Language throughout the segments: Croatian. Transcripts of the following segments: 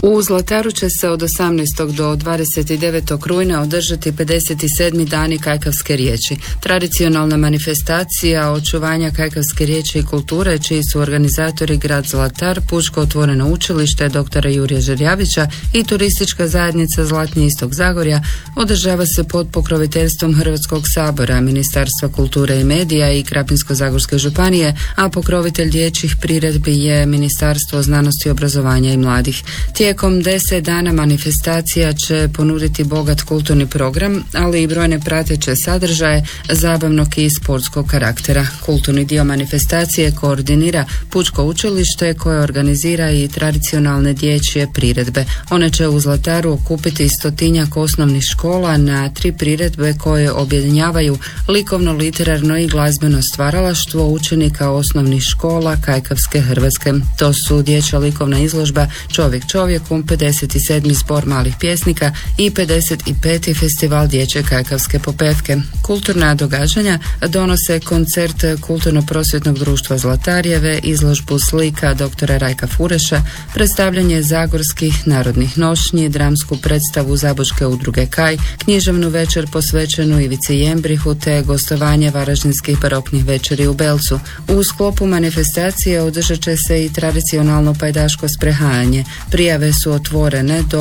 U Zlataru će se od 18. do 29. rujna održati 57. dani kajkavske riječi. Tradicionalna manifestacija očuvanja kajkavske riječi i kulture, čiji su organizatori grad Zlatar, Pučko otvoreno učilište dr. Jurija Žerjavića i turistička zajednica Zlatni istok Zagorja, održava se pod pokroviteljstvom Hrvatskog sabora, Ministarstva kulture i medija i Krapinsko-zagorske županije, a pokrovitelj dječjih priredbi je Ministarstvo znanosti, obrazovanja i mladih. Tijekom 10 dana manifestacija će ponuditi bogat kulturni program, ali i brojne prateće sadržaje zabavnog i sportskog karaktera. Kulturni dio manifestacije koordinira Pučko učilište koje organizira i tradicionalne dječje priredbe. One će u Zlataru okupiti 100-tinjak osnovnih škola na 3 priredbe koje objedinjavaju likovno, literarno i glazbeno stvaralaštvo učenika osnovnih škola Kajkavske Hrvatske. To su dječja likovna izložba Čovjek čovjeku, 57. zbor malih pjesnika i 55. festival dječje kajkavske popevke. Kulturna događanja donose koncert Kulturno-prosvjetnog društva Zlatarjeve, izložbu slika dr. Rajka Fureša, predstavljanje zagorskih narodnih nošnji, dramsku predstavu Zabočke udruge Kaj, književnu večer posvećenu Ivici Jembrihu te gostovanje varaždinskih baroknih večeri u Belcu. U sklopu manifestacije održat će se i tradicionalno pajdaško sprehajanje. Prijave su otvorene do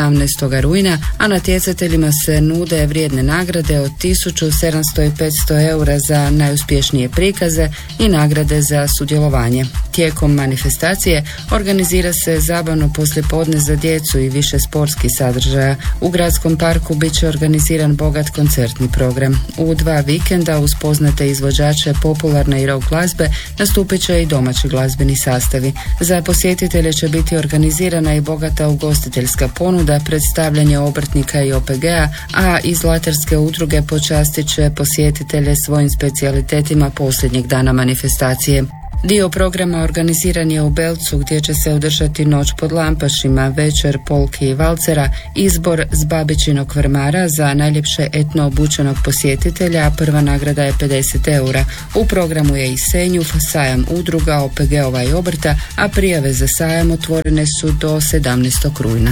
18. rujna, a natjecateljima se nude vrijedne nagrade od 1700 i 500 eura za najuspješnije prikaze i nagrade za sudjelovanje. Tijekom manifestacije organizira se zabavno poslijepodne za djecu i više sportskih sadržaja. U gradskom parku bit će organiziran bogat koncertni program. U 2 vikenda uz poznate izvođače popularne i rock glazbe nastupit će i domaći glazbeni sastavi. Za posjetitelje će biti organizirana i bogata ugostiteljska ponuda, predstavljanje obrtnika i OPG-a, a iz Zlatarske udruge počastit će posjetitelje svojim specijalitetima posljednjeg dana manifestacije. Dio programa organiziran je u Belcu gdje će se održati noć pod lampašima, večer polki i valcera, izbor z babičinog vrmara za najljepše etno obučenog posjetitelja, a prva nagrada je 50 eura. U programu je i Senjuf, sajam udruga, OPG-ova i obrta, a prijave za sajam otvorene su do 17. rujna.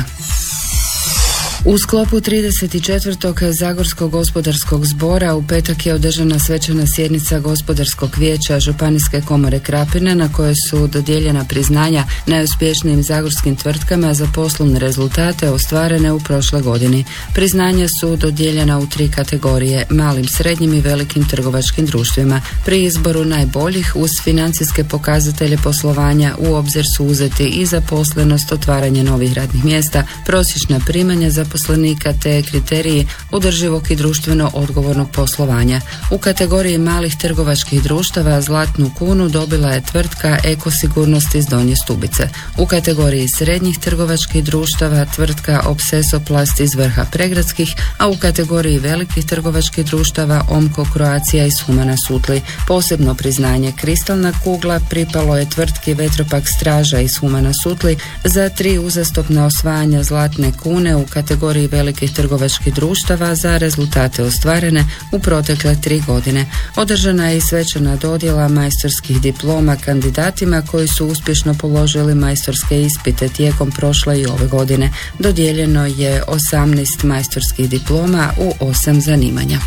U sklopu 34. Zagorskog gospodarskog zbora u petak je održana svečana sjednica Gospodarskog vijeća Županijske komore Krapine na kojoj su dodijeljena priznanja najuspješnijim zagorskim tvrtkama za poslovne rezultate ostvarene u prošloj godini. Priznanja su dodijeljena u 3 kategorije: malim, srednjim i velikim trgovačkim društvima. Pri izboru najboljih uz financijske pokazatelje poslovanja u obzir su uzeti i zaposlenost, otvaranje novih radnih mjesta, prosječna primanja zaposlenika te kriteriji održivog i društveno odgovornog poslovanja. U kategoriji malih trgovačkih društava zlatnu kunu dobila je tvrtka Ekosigurnost iz Donje Stubice. U kategoriji srednjih trgovačkih društava tvrtka Obsesoplast iz Vrha Pregradskih, a u kategoriji velikih trgovačkih društava Omko Croatia iz Humana Sutli. Posebno priznanje Kristalna kugla pripalo je tvrtki Vetropak Straža iz Humana Sutli za 3 uzastopna osvajanja zlatne kune u kategoriji velikih trgovačkih društava za rezultate ostvarene u protekle 3 godine. Održana je i svečana dodjela majstorskih diploma kandidatima koji su uspješno položili majstorske ispite tijekom prošle i ove godine. Dodijeljeno je 18 majstorskih diploma u 8 zanimanja.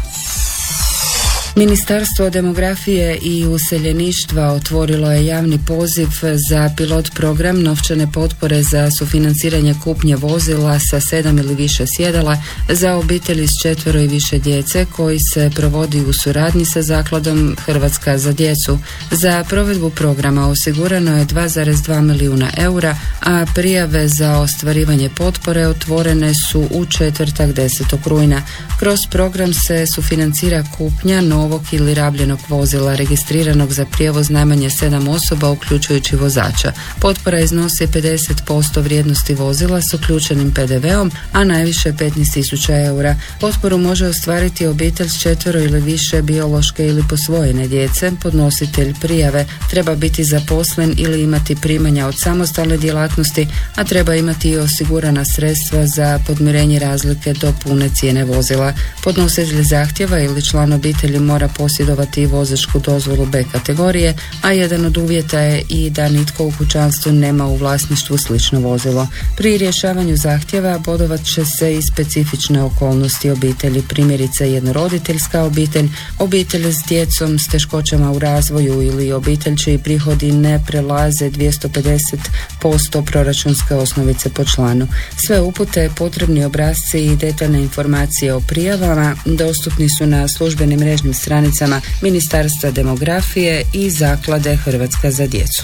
Ministarstvo demografije i useljeništva otvorilo je javni poziv za pilot program novčane potpore za sufinanciranje kupnje vozila sa 7 ili više sjedala za obitelji s 4 i više djece koji se provodi u suradnji sa zakladom Hrvatska za djecu. Za provedbu programa osigurano je 2,2 milijuna eura, a prijave za ostvarivanje potpore otvorene su u četvrtak 10. rujna. Kroz program se sufinancira kupnja novog ili rabljenog vozila registriranog za prijevoz najmanje 7 osoba uključujući vozača. Potpora iznosi 50% vrijednosti vozila s uključenim PDV-om, a najviše 15.000 eura. Potporu može ostvariti obitelj s 4 ili više biološke ili posvojene djece. Podnositelj prijave treba biti zaposlen ili imati primanja od samostalne djelatnosti, a treba imati i osigurana sredstva za podmirenje razlike do pune cijene vozila. Podnositelj zahtjeva ili član obitelji mora mora posjedovati vozačku dozvolu B kategorije, a jedan od uvjeta je i da nitko u kućanstvu nema u vlasništvu slično vozilo. Pri rješavanju zahtjeva bodovat će se i specifične okolnosti obitelji, primjerice jednoroditeljska obitelj, obitelj s djecom s teškoćama u razvoju ili obitelj čiji prihodi ne prelaze 250% proračunske osnovice po članu. Sve upute, potrebni obrasci i detaljne informacije o prijavama dostupni su na službenim mrežnim stranicama Ministarstva demografije i Zaklade Hrvatska za djecu.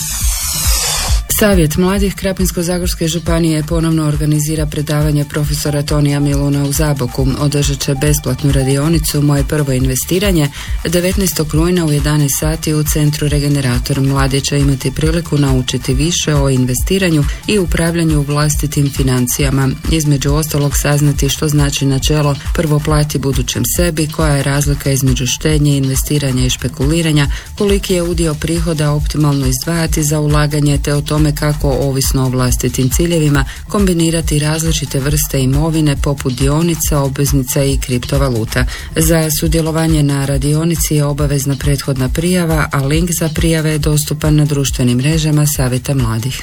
Savjet mladih Krapinsko-zagorske županije ponovno organizira predavanje profesora Tonija Miluna u Zaboku. Održat će besplatnu radionicu Moje prvo investiranje 19. rujna u 11 sati u centru Regenerator. Mladi će imati priliku naučiti više o investiranju i upravljanju vlastitim financijama. Između ostalog saznati što znači načelo prvo plati budućem sebi, koja je razlika između štednje, investiranja i špekuliranja, koliki je udio prihoda optimalno izdvajati za ulaganje, te o tome kako, ovisno o vlastitim ciljevima, kombinirati različite vrste imovine poput dionica, obveznica i kriptovaluta. Za sudjelovanje na radionici je obavezna prethodna prijava, a link za prijave je dostupan na društvenim mrežama Savjeta mladih.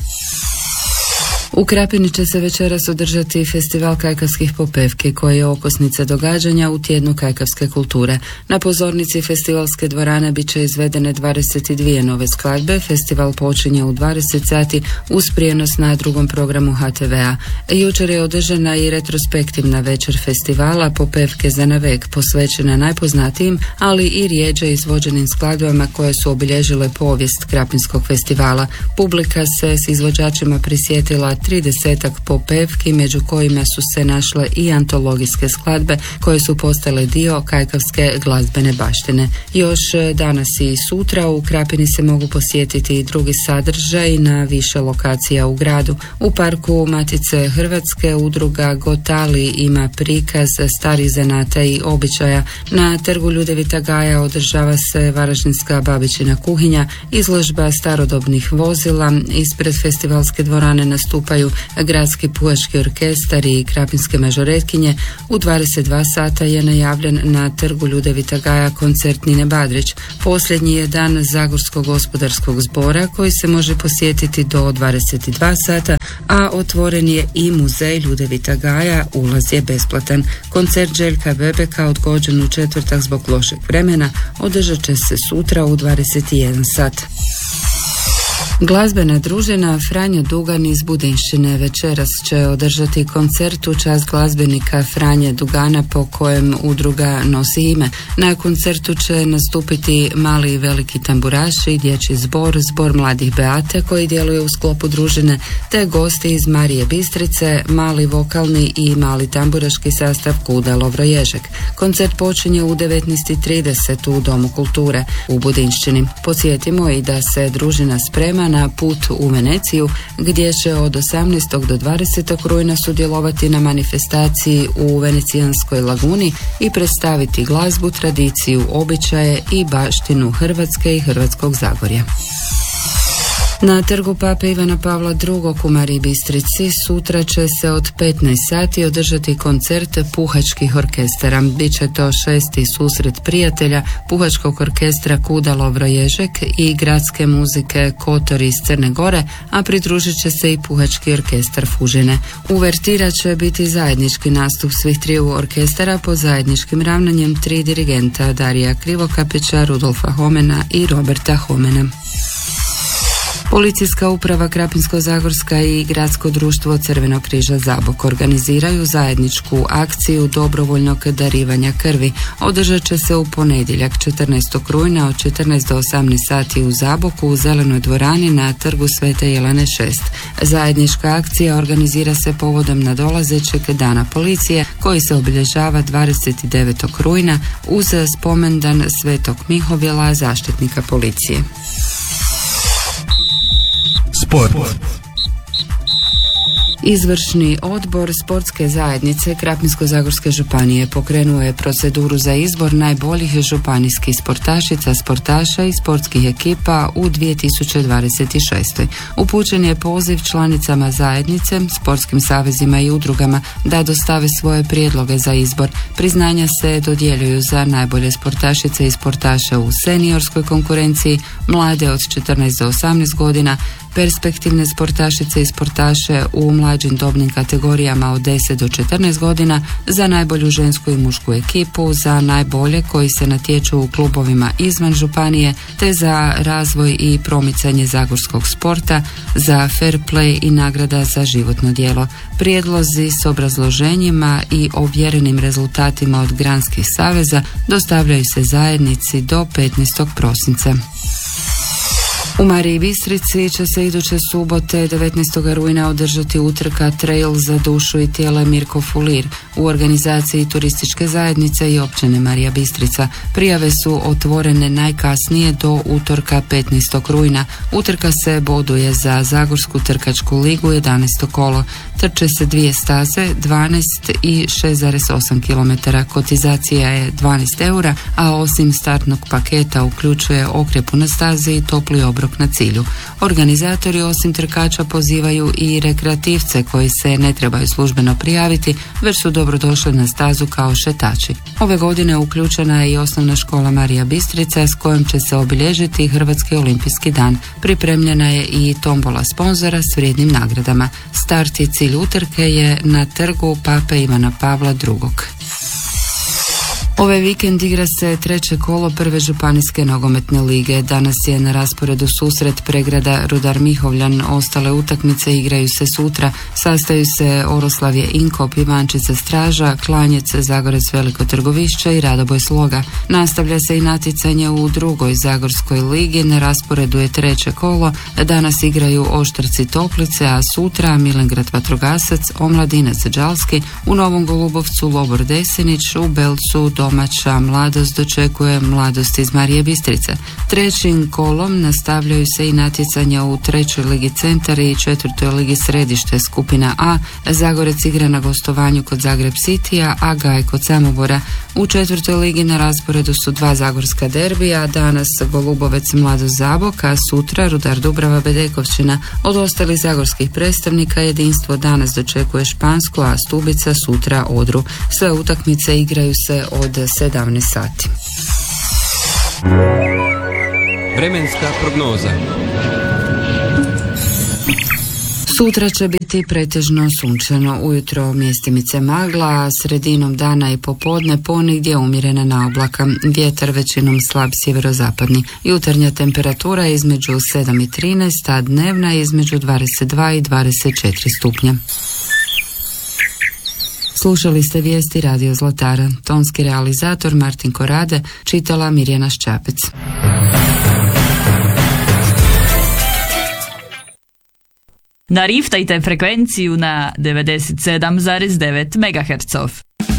U Krapini će se večeras održati festival kajkavskih popevki, koji je okosnica događanja u tjednu kajkavske kulture. Na pozornici festivalske dvorane bit će izvedene 22 nove skladbe. Festival počinje u 20 sati uz prijenos na drugom programu HTV-a. Jučer je održana i retrospektivna večer festivala Popevke za navek, posvećena najpoznatijim, ali i rijeđe izvođenim skladbama koje su obilježile povijest Krapinskog festivala. Publika se s izvođačima prisjetila 30-ak popevki, među kojima su se našle i antologijske skladbe koje su postale dio kajkavske glazbene baštine. Još danas i sutra u Krapini se mogu posjetiti i drugi sadržaj na više lokacija u gradu. U parku Matice Hrvatske udruga Gotali ima prikaz starih zanata i običaja. Na trgu Ljudevita Gaja održava se varaždinska babičina kuhinja, izložba starodobnih vozila. Ispred festivalske dvorane nastupaju Gradski puhački orkestar i Krapinske mažoretkinje. U 22 sata je najavljen na trgu Ljudevita Gaja koncert Nine Badrić. Posljednji je dan Zagorskog gospodarskog zbora koji se može posjetiti do 22 sata, a otvoren je i muzej Ljudevita Gaja, ulaz je besplatan. Koncert Željka Bebeka odgođen u četvrtak zbog lošeg vremena održat će se sutra u 21 sat. Glazbena družina Franjo Dugan iz Budinšćine večeras će održati koncert u čast glazbenika Franje Dugana, po kojem udruga nosi ime. Na koncertu će nastupiti mali i veliki tamburaši, dječji zbor, zbor mladih Beate koji djeluje u sklopu družine, te gosti iz Marije Bistrice, mali vokalni i mali tamburaški sastav Kuda Lovroježek. Koncert počinje u 19:30 u Domu kulture u Budinšćini. Podsjetimo i da se družina sprema na put u Veneciju, gdje će od 18. do 20. rujna sudjelovati na manifestaciji u Venecijanskoj laguni i predstaviti glazbu, tradiciju, običaje i baštinu Hrvatske i Hrvatskog Zagorja. Na trgu Pape Ivana Pavla II. U Mariji Bistrici sutra će se od 15 sati održati koncert puhačkih orkestara. Biće to 6. susret prijatelja puhačkog orkestra Kuda Lovroježek i gradske muzike Kotor iz Crne Gore, a pridružit će se i puhački orkestar Fužine. Uvertira će biti zajednički nastup svih triju orkestara pod zajedničkim ravnanjem 3 dirigenta, Darija Krivokapića, Rudolfa Homena i Roberta Homena. Policijska uprava Krapinsko-zagorska i Gradsko društvo Crvenog križa Zabok organiziraju zajedničku akciju dobrovoljnog darivanja krvi. Održat će se u ponedjeljak 14. rujna od 14 do 18 sati u Zaboku u Zelenoj dvorani na trgu Svete Jelene 6. Zajednička akcija organizira se povodom nadolazećeg dana policije koji se obilježava 29. rujna uz spomendan Svetog Mihovila, zaštitnika policije. Sport. Izvršni odbor sportske zajednice Krapinsko-zagorske županije pokrenuo je proceduru za izbor najboljih županijskih sportašica, sportaša i sportskih ekipa u 2026. Upućen je poziv članicama zajednice, sportskim savezima i udrugama da dostave svoje prijedloge za izbor. Priznanja se dodjeljuju za najbolje sportašice i sportaše u seniorskoj konkurenciji, mlade od 14 do 18 godina, perspektivne sportašice i sportaše u mlađim dobnim kategorijama od 10 do 14 godina, za najbolju žensku i mušku ekipu, za najbolje koji se natječu u klubovima izvan županije, te za razvoj i promicanje zagorskog sporta, za fair play i nagrada za životno djelo. Prijedlozi s obrazloženjima i ovjerenim rezultatima od granskih saveza dostavljaju se zajednici do 15. prosinca. U Mariji Bistrici će se iduće subote 19. rujna održati utrka Trail za dušu i tijelo Mirko Fulir u organizaciji turističke zajednice i općine Marija Bistrica. Prijave su otvorene najkasnije do utorka 15. rujna. Utrka se boduje za Zagorsku trkačku ligu 11. kolo. Trče se dvije staze, 12 i 6,8 km. Kotizacija je 12 eura, a osim startnog paketa uključuje okrjepu na stazi i topli obrok na cilju. Organizatori osim trkača pozivaju i rekreativce koji se ne trebaju službeno prijaviti, već su dobrodošli na stazu kao šetači. Ove godine uključena je i osnovna škola Marija Bistrica s kojom će se obilježiti Hrvatski olimpijski dan. Pripremljena je i tombola sponzora s vrijednim nagradama. Start i cilj utrke je na trgu Pape Ivana Pavla II. Ovaj vikend igra se treće kolo prve županijske nogometne lige. Danas je na rasporedu susret Pregrada Rudar Mihovljan. Ostale utakmice igraju se sutra. Sastaju se Oroslavje Inkop, Ivančica Straža, Klanjec Zagorec Veliko Trgovišće i Radoboj Sloga. Nastavlja se i natjecanje u drugoj Zagorskoj ligi. Na rasporedu je treće kolo. Danas igraju Oštrci Toplice, a sutra Milengrad Vatrogasac, Omladinac Đalski, u Novom Golubovcu Lobor Desinić, u Belcu domaća Mladost dočekuje Mladost iz Marije Bistrice. Trećim kolom nastavljaju se i natjecanja u trećoj ligi Centar i četvrtoj ligi Središte skupina A. Zagorec igra na gostovanju kod Zagreb Citya, a Gaj kod Samobora. U četvrtoj ligi na rasporedu su dva zagorska derbija, danas Golubovec Mladost Zabok, a sutra Rudar Dubrava Bedekovčina. Od ostalih zagorskih predstavnika Jedinstvo danas dočekuje Špansko, a Stubica sutra Odru. Sve utakmice igraju se od 17 sati. Vremenska prognoza. Sutra će biti pretežno sunčano, ujutro mjestimice magla, a sredinom dana i popodne ponegdje umjerena naoblaka, vjetar većinom slab sjeverozapadni. Jutarnja temperatura je između 7 i 13, a dnevna je između 22 i 24 stupnja. Slušali ste vijesti Radio Zlatara. Tonski realizator Martin Korade, čitala Mirjana Ščapec. Nariftajte frekvenciju na 97,9 MHz.